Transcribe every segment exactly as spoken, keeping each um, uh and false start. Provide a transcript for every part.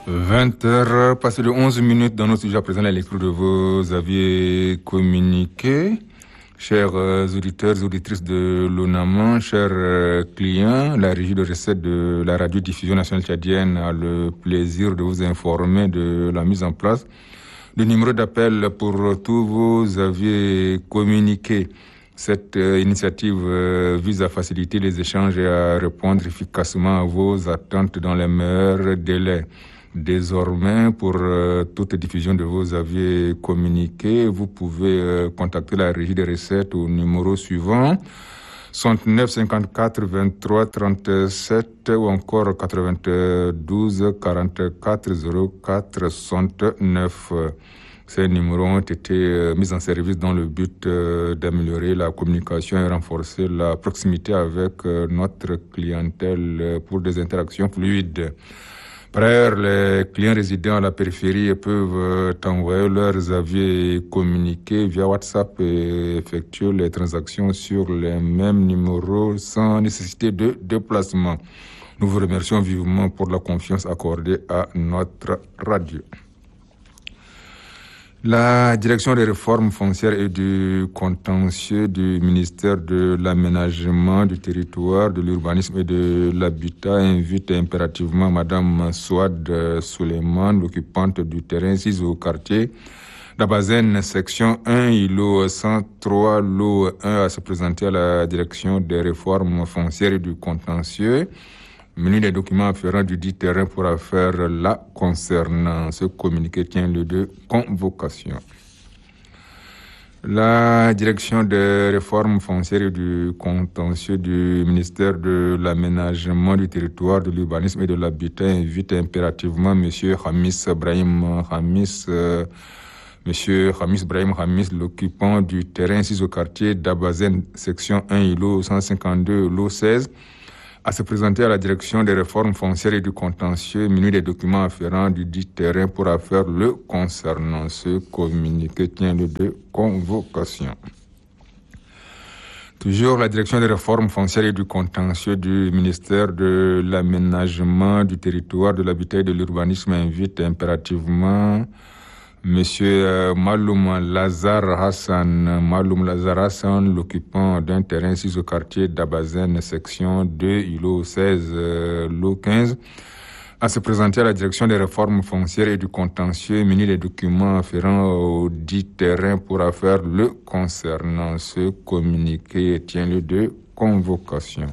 vingt heures, passé de onze minutes dans nos sujets à présent la lecture de vos avis communiqués. Chers euh, auditeurs et auditrices de l'ONAMAN, chers euh, clients, la régie de recettes de la radiodiffusion nationale tchadienne a le plaisir de vous informer de la mise en place du numéro d'appel pour tous vos avis communiqués. Cette euh, initiative euh, vise à faciliter les échanges et à répondre efficacement à vos attentes dans les meilleurs délais. Désormais, pour euh, toute diffusion de vos avis communiqués, vous pouvez euh, contacter la régie des recettes au numéro suivant soixante-neuf cinquante-quatre vingt-trois trente-sept ou encore quatre-vingt-douze quarante-quatre zéro quatre soixante-neuf. Ces numéros ont été euh, mis en service dans le but euh, d'améliorer la communication et renforcer la proximité avec euh, notre clientèle euh, pour des interactions fluides. Par ailleurs, les clients résidant à la périphérie peuvent envoyer leurs avis communiqués via WhatsApp et effectuer les transactions sur les mêmes numéros sans nécessité de déplacement. Nous vous remercions vivement pour la confiance accordée à notre radio. La direction des réformes foncières et du contentieux du ministère de l'Aménagement du territoire, de l'urbanisme et de l'habitat invite impérativement Madame Souad Suleiman, l'occupante du terrain six au quartier d'Abazen, section un, îlot cent trois, lot un, à se présenter à la direction des réformes foncières et du contentieux, menu des documents afférents du dit terrain pour affaires là concernant. Ce communiqué tient lieu de convocation. La direction des réformes foncières et du contentieux du ministère de l'Aménagement du territoire, de l'urbanisme et de l'habitat invite impérativement M. Hamis Brahim Hamis, euh, M. Hamis Brahim Hamis, l'occupant du terrain six au quartier d'Abazen, section un, îlot cent cinquante-deux, lot seize, à se présenter à la direction des réformes foncières et du contentieux, menu des documents afférents du dit terrain pour affaire le concernant. Ce communiqué tient lieu de convocation. Toujours la direction des réformes foncières et du contentieux du ministère de l'Aménagement du territoire, de l'habitat et de l'urbanisme invite impérativement Monsieur Maloum Lazar Hassan, Maloum Lazar Hassan, l'occupant d'un terrain six au quartier d'Abazen, section deux, îlot seize, lot quinze, à se présenter à la direction des réformes foncières et du contentieux, muni des documents afférents au dit terrain pour affaire le concernant. Ce communiqué tient lieu de convocation.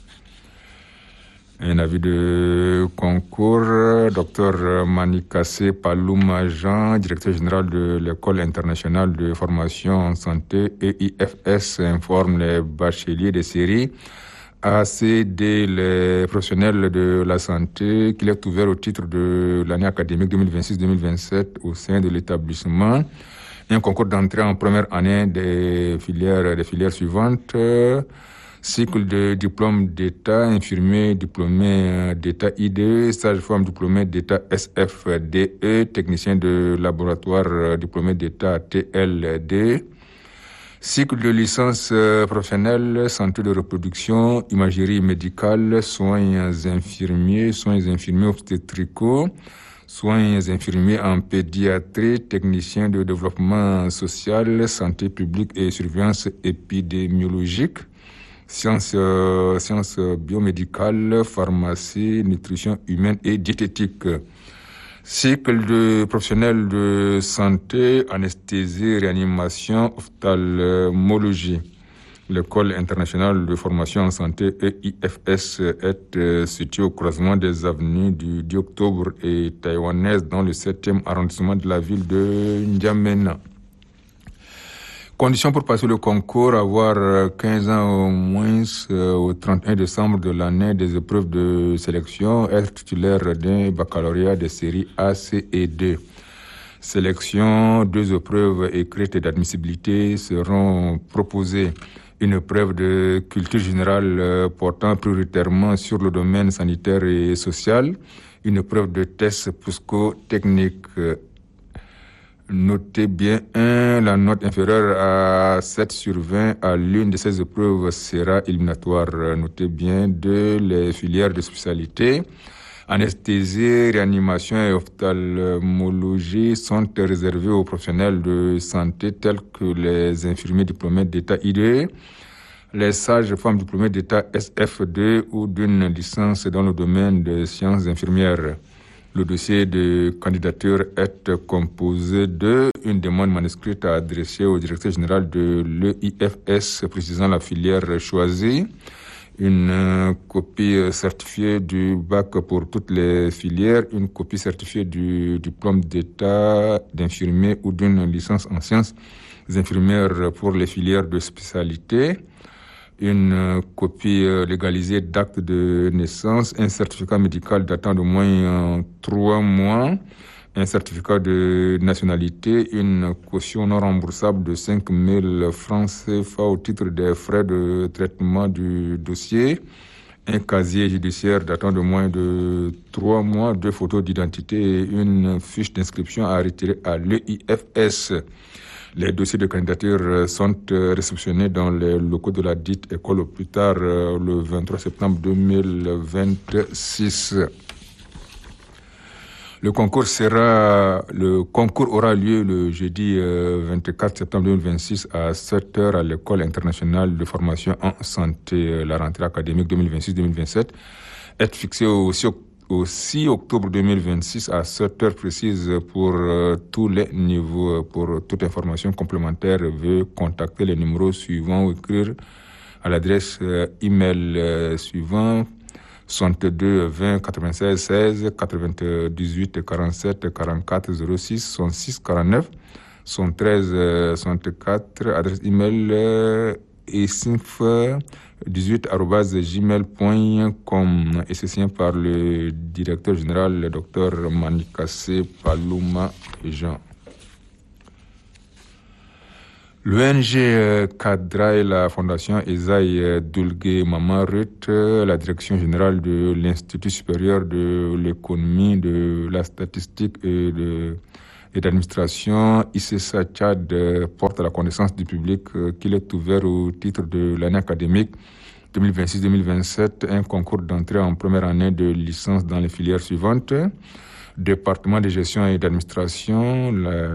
Un avis de concours, docteur Manikassé Palouma Jean, directeur général de l'École internationale de formation en santé E I F S, informe les bacheliers de série A C D, les professionnels de la santé, qu'il est ouvert au titre de l'année académique deux mille vingt-six deux mille vingt-sept au sein de l'établissement. Un concours d'entrée en première année des filières, des filières suivantes. Cycle de diplôme d'État, infirmier diplômé d'État I D E, sage-femme diplômé d'État S F D E, technicien de laboratoire diplômé d'État T L D. Cycle de licence professionnelle, santé de reproduction, imagerie médicale, soins infirmiers, soins infirmiers obstétricaux, soins infirmiers en pédiatrie, technicien de développement social, santé publique et surveillance épidémiologique. Sciences, euh, sciences biomédicales, pharmacie, nutrition humaine et diététique. Cycle de professionnels de santé, anesthésie, réanimation, ophtalmologie. L'école internationale de formation en santé E I F S est euh, située au croisement des avenues du dix octobre et taïwanaise dans le septième arrondissement de la ville de N'Djamena. Conditions pour passer le concours, avoir quinze ans au moins euh, au trente et un décembre de l'année des épreuves de sélection, être titulaire d'un baccalauréat de série A, C et D. Sélection, deux épreuves écrites d'admissibilité seront proposées. Une épreuve de culture générale euh, portant prioritairement sur le domaine sanitaire et social. Une épreuve de test psychotechnique. Notez bien, un, la note inférieure à sept sur vingt à l'une de ces épreuves sera éliminatoire. Notez bien, deux, les filières de spécialité Anesthésie, réanimation et ophtalmologie sont réservés aux professionnels de santé tels que les infirmiers diplômés d'État I D, les sages-femmes diplômées d'État S F deux ou d'une licence dans le domaine des sciences infirmières. Le dossier de candidature est composé de une demande manuscrite adressée au directeur général de l'E I F S précisant la filière choisie, une copie certifiée du bac pour toutes les filières, une copie certifiée du diplôme d'état d'infirmier ou d'une licence en sciences infirmières pour les filières de spécialité, une copie légalisée d'acte de naissance, un certificat médical datant de moins trois mois, un certificat de nationalité, une caution non remboursable de cinq mille francs C F A au titre des frais de traitement du dossier, un casier judiciaire datant de moins de trois mois, deux photos d'identité et une fiche d'inscription à retirer à l'E I F S. Les dossiers de candidature sont réceptionnés dans les locaux de la dite école au plus tard le vingt-trois septembre deux mille vingt-six. Le concours sera, le concours aura lieu le jeudi vingt-quatre septembre deux mille vingt-six à sept heures à l'école internationale de formation en santé. La rentrée académique deux mille vingt-six deux mille vingt-sept est fixée au six octobre deux mille vingt-six à sept heures précises pour euh, tous les niveaux. Pour toute information complémentaire, veuillez contacter les numéros suivants ou écrire à l'adresse euh, email euh, suivant soixante-deux vingt quatre-vingt-seize seize quatre-vingt-dix-huit quarante-sept quarante-quatre zéro six soixante-six quarante-neuf soixante-treize soixante-quatre, adresse email euh, esinf dix-huit arobase gmail point com et c'est signé par le directeur général, le docteur Manikassé Palouma Jean. L'O N G Cadra et la Fondation Esaïe Dulgué Mamarut, la direction générale de l'Institut supérieur de l'économie, de la statistique et de et d'administration I C S A Tchad porte à la connaissance du public qu'il est ouvert au titre de l'année académique deux mille vingt-six deux mille vingt-sept un concours d'entrée en première année de licence dans les filières suivantes: département de gestion et d'administration, la,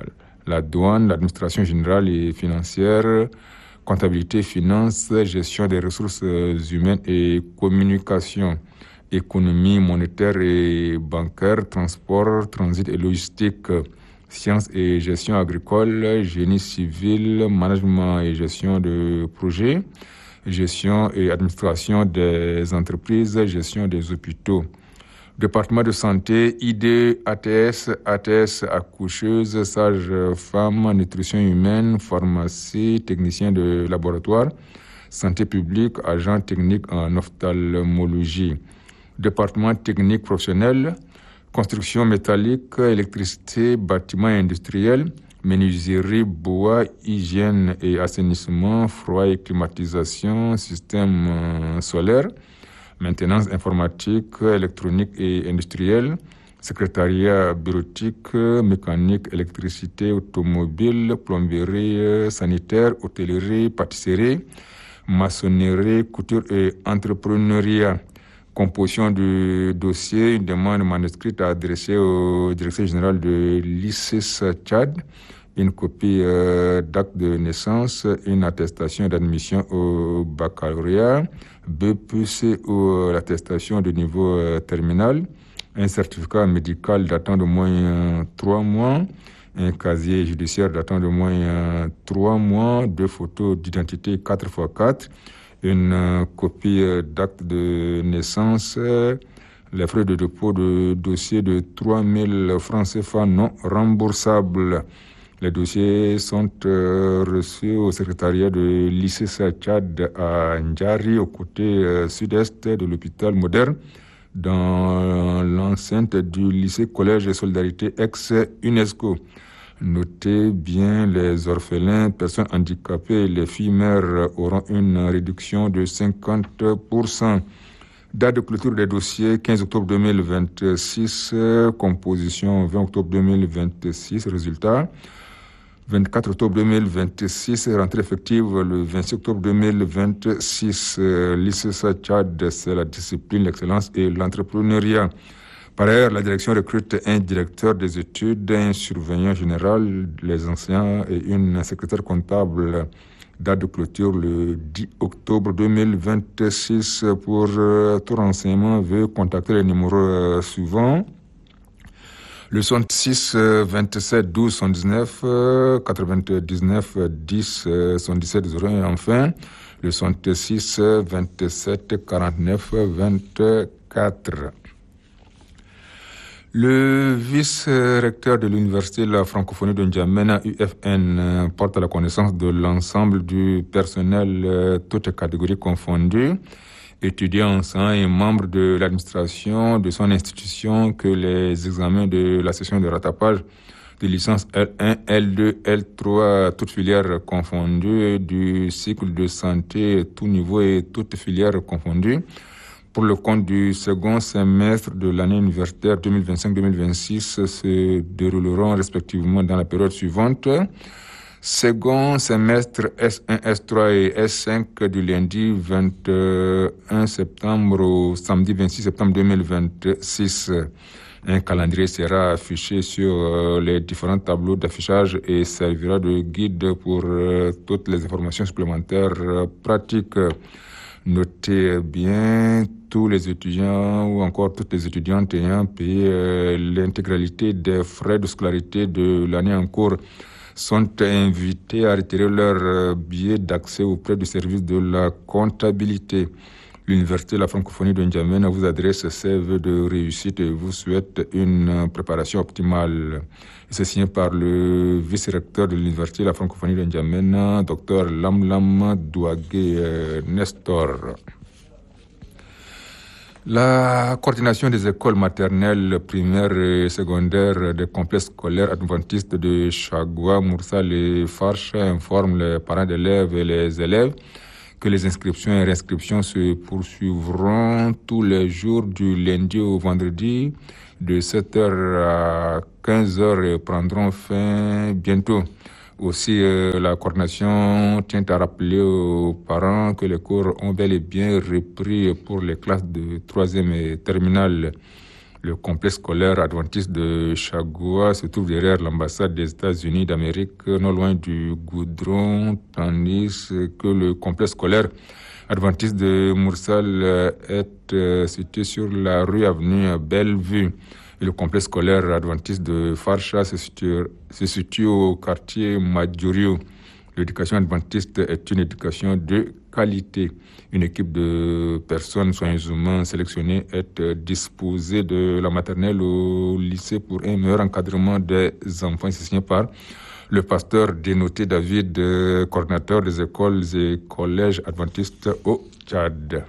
la douane, l'administration générale et financière, comptabilité, finance, gestion des ressources humaines et communication, économie monétaire et bancaire, transport, transit et logistique, sciences et gestion agricole, génie civil, management et gestion de projets, gestion et administration des entreprises, gestion des hôpitaux. Département de santé, I D, A T S, A T S accoucheuse, sage-femme, nutrition humaine, pharmacie, technicien de laboratoire, santé publique, agent technique en ophtalmologie. Département technique professionnel, construction métallique, électricité, bâtiment industriel, menuiserie, bois, hygiène et assainissement, froid et climatisation, système solaire, maintenance informatique, électronique et industrielle, secrétariat bureautique, mécanique, électricité, automobile, plomberie, sanitaire, hôtellerie, pâtisserie, maçonnerie, couture et entrepreneuriat. Composition du dossier, une demande manuscrite adressée au directeur général de l'I C S A Tchad, une copie euh, d'acte de naissance, une attestation d'admission au baccalauréat, B P C ou l'attestation de niveau euh, terminal, un certificat médical datant de moins trois euh, mois, un casier judiciaire datant de moins trois euh, mois, deux photos d'identité quatre par quatre, une euh, copie euh, d'acte de naissance, euh, les frais de dépôt de dossier de trois mille francs C F A non remboursables. Les dossiers sont euh, reçus au secrétariat de l'I C S A Tchad à Ndjari, au côté euh, sud-est de l'hôpital moderne, dans l'enceinte du lycée collège et solidarité ex-UNESCO. Notez bien, les orphelins, personnes handicapées et les filles mères auront une réduction de cinquante pour cent. Date de clôture des dossiers, quinze octobre deux mille vingt-six, composition vingt octobre deux mille vingt-six, résultat vingt-quatre octobre deux mille vingt-six, rentrée effective le vingt-six octobre deux mille vingt-six. Euh, l'I C S A Tchad, c'est la discipline, l'excellence et l'entrepreneuriat. Par ailleurs, la direction recrute un directeur des études, un surveillant général, les enseignants et une secrétaire comptable. Date de clôture le dix octobre deux mille vingt-six. Pour euh, tout renseignement, veuillez contacter les numéros euh, suivants. Le soixante-six vingt-sept douze soixante-dix-neuf quatre-vingt-dix-neuf dix soixante-dix-sept zéro un et enfin le soixante-six vingt-sept quarante-neuf vingt-quatre. Le vice-recteur de l'Université de la francophonie de N'Djamena, U F N, porte à la connaissance de l'ensemble du personnel, toutes catégories confondues, étudiants, enseignants et membres de l'administration de son institution, que les examens de la session de rattrapage de licence L un, L deux, L trois, toutes filières confondues, du cycle de santé, tout niveau et toutes filières confondues, pour le compte du second semestre de l'année universitaire deux mille vingt-cinq deux mille vingt-six se dérouleront respectivement dans la période suivante. Second semestre S un, S trois et S cinq du lundi vingt et un septembre au samedi vingt-six septembre deux mille vingt-six. Un calendrier sera affiché sur les différents tableaux d'affichage et servira de guide pour toutes les informations supplémentaires pratiques. Notez bien, tous les étudiants ou encore toutes les étudiantes ayant payé euh, l'intégralité des frais de scolarité de l'année en cours sont invités à retirer leur euh, billet d'accès auprès du service de la comptabilité. L'Université de la francophonie de N'Djamena vous adresse ses vœux de réussite et vous souhaite une préparation optimale. C'est signé par le vice-recteur de l'Université de la francophonie de N'Djamena, Dr Lamlam Douagé Nestor. La coordination des écoles maternelles, primaires et secondaires des complexes scolaires adventistes de Chagua, Moursal et Farcha informe les parents d'élèves et les élèves que les inscriptions et réinscriptions se poursuivront tous les jours du lundi au vendredi de sept heures à quinze heures et prendront fin bientôt. Aussi, euh, la coordination tient à rappeler aux parents que les cours ont bel et bien repris pour les classes de troisième et terminale. Le complexe scolaire adventiste de Chagua se trouve derrière l'ambassade des États-Unis d'Amérique, non loin du goudron, tandis que le complexe scolaire adventiste de Moursal est euh, situé sur la rue avenue Bellevue. Et le complexe scolaire adventiste de Farcha se situe, se situe au quartier Madjurio. L'éducation adventiste est une éducation de qualité. Une équipe de personnes soigneusement sélectionnées est disposée de la maternelle au lycée pour un meilleur encadrement des enfants. C'est signé par le pasteur dénoté David, coordinateur des écoles et collèges adventistes au Tchad.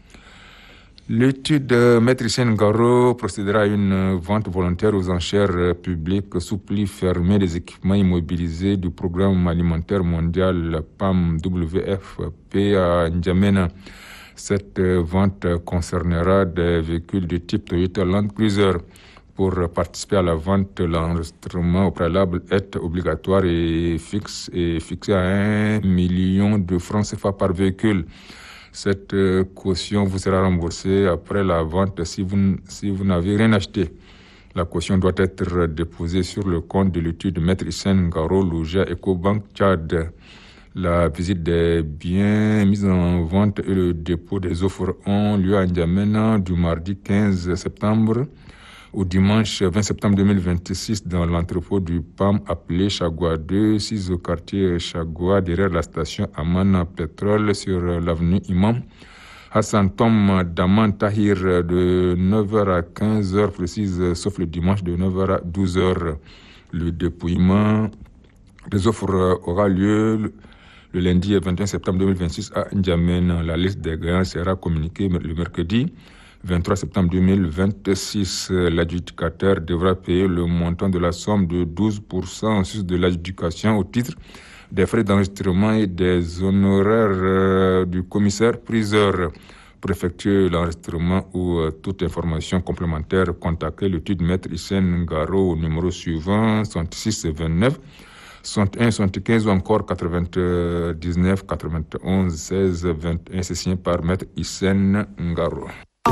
L'étude Maître Hissène Ngaro procédera à une vente volontaire aux enchères publiques sous pli fermé des équipements immobilisés du programme alimentaire mondial P A M W F P à N'Djamena. Cette vente concernera des véhicules de type Toyota Land Cruiser. Pour participer à la vente, l'enregistrement au préalable est obligatoire et fixe et fixé à un million de francs C F A par véhicule. Cette caution vous sera remboursée après la vente si vous, si vous n'avez rien acheté. La caution doit être déposée sur le compte de l'étude Maître Hissène Ngaro Louja Ecobank Tchad. La visite des biens mis en vente et le dépôt des offres ont lieu à N'Djamena du mardi quinze septembre au dimanche vingt septembre deux mille vingt-six dans l'entrepôt du P A M appelé Chagua deux, six au quartier Chagua derrière la station Amana Pétrole sur l'avenue Imam Hassan Tom Daman Tahir de neuf heures à quinze heures précises, sauf le dimanche de neuf heures à douze heures. Le dépouillement des offres aura lieu le lundi vingt et un septembre deux mille vingt-six à N'Djamena. La liste des gagnants sera communiquée le mercredi vingt-trois septembre deux mille vingt-six. L'adjudicateur devra payer le montant de la somme de douze pour cent en sus de l'adjudication au titre des frais d'enregistrement et des honoraires du commissaire-priseur. Pour effectuer l'enregistrement ou euh, toute information complémentaire, contactez l'étude Maître Hissène Ngaro au numéro suivant soixante-six vingt-neuf soixante et un, soixante-quinze ou encore quatre-vingt-dix-neuf, quatre-vingt-onze, seize, vingt et un. C'est signé par Maître Hissène Ngaro.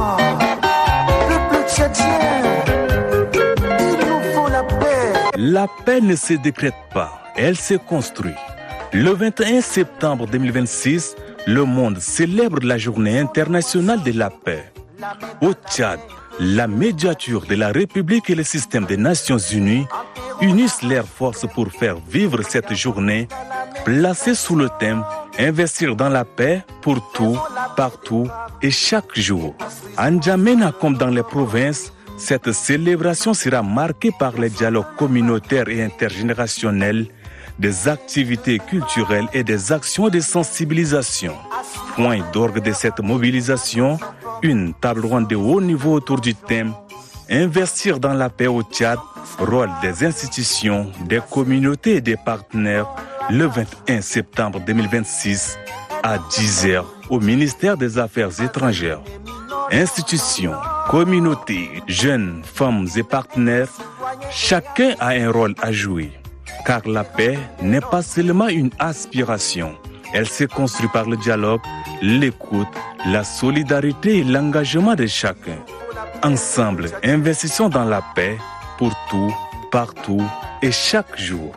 La paix ne se décrète pas, elle se construit. Le vingt et un septembre deux mille vingt-six, le monde célèbre la journée internationale de la paix. Au Tchad, la médiature de la République et le système des Nations Unies unissent leurs forces pour faire vivre cette journée, placée sous le thème « Investir dans la paix pour tout, partout et chaque jour ». À N'Djamena comme dans les provinces, cette célébration sera marquée par les dialogues communautaires et intergénérationnels, des activités culturelles et des actions de sensibilisation. Point d'orgue de cette mobilisation, une table ronde de haut niveau autour du thème « Investir dans la paix au Tchad, rôle des institutions, des communautés et des partenaires » le vingt et un septembre deux mille vingt-six à dix heures au ministère des Affaires étrangères. Institutions, communautés, jeunes, femmes et partenaires, chacun a un rôle à jouer. Car la paix n'est pas seulement une aspiration. Elle se construit par le dialogue, l'écoute, la solidarité et l'engagement de chacun. Ensemble, investissons dans la paix pour tout, partout et chaque jour.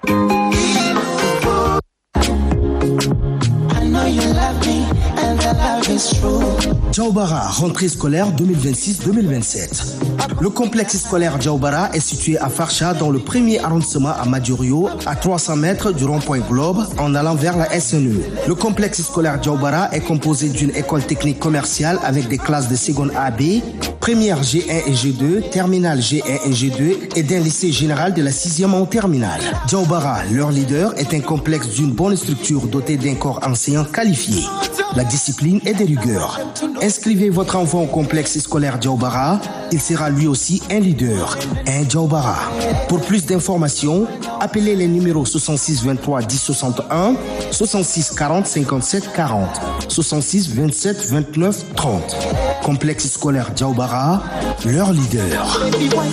Djaoubara, rentrée scolaire deux mille vingt-six deux mille vingt-sept. Le complexe scolaire Djaoubara est situé à Farsha dans le premier arrondissement à Madjurio, à trois cents mètres du rond-point Globe, en allant vers la S N E. Le complexe scolaire Djaoubara est composé d'une école technique commerciale avec des classes de seconde A B, première G un et G deux, terminale G un et G deux et d'un lycée général de la sixième en terminale. Djaoubara, leur leader, est un complexe d'une bonne structure doté d'un corps enseignant qualifié. La discipline est de rigueur. Inscrivez votre enfant au complexe scolaire Djaoubara, il sera lui aussi un leader, un Djaoubara. Pour plus d'informations, appelez les numéros soixante-six vingt-trois dix soixante-et-un, soixante-six quarante cinquante-sept quarante, soixante-six vingt-sept vingt-neuf trente. Complexe scolaire Djaoubara, leur leader.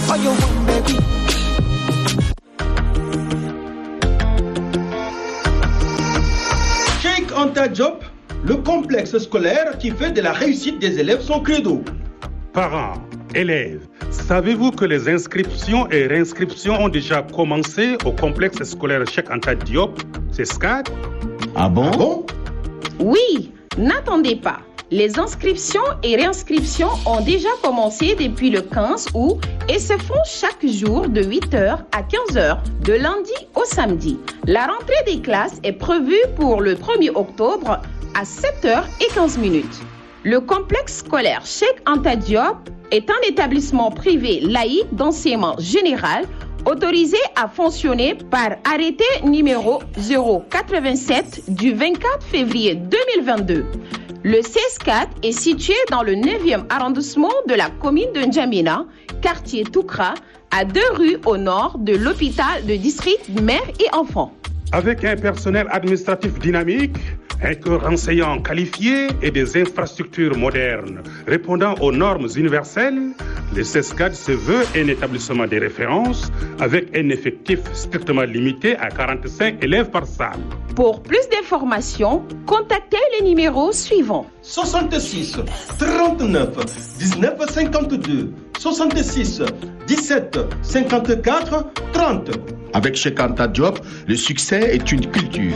Cheikh Anta Diop, le complexe scolaire qui fait de la réussite des élèves son credo. Parents, élèves, savez-vous que les inscriptions et réinscriptions ont déjà commencé au complexe scolaire Cheikh Anta Diop, c'est S C A D? Ah bon? Ah bon? Oui, n'attendez pas. Les inscriptions et réinscriptions ont déjà commencé depuis le quinze août et se font chaque jour de huit heures à quinze heures, de lundi au samedi. La rentrée des classes est prévue pour le premier octobre à sept heures quinze minutes. Le complexe scolaire Cheikh Anta Diop est un établissement privé laïque d'enseignement général autorisé à fonctionner par arrêté numéro zéro quatre-vingt-sept du vingt-quatre février deux mille vingt-deux. Le C S quatre est situé dans le neuvième arrondissement de la commune de N'Djamena, quartier Toukra, à deux rues au nord de l'hôpital de district mère et enfants. Avec un personnel administratif dynamique, un corps enseignant qualifié et des infrastructures modernes répondant aux normes universelles, le C S C A D se veut un établissement de référence avec un effectif strictement limité à quarante-cinq élèves par salle. Pour plus d'informations, contactez les numéros suivants. soixante-six trente-neuf dix-neuf cinquante-deux, soixante-six dix-sept cinquante-quatre trente. Avec Cheikh Anta Diop, le succès est une culture.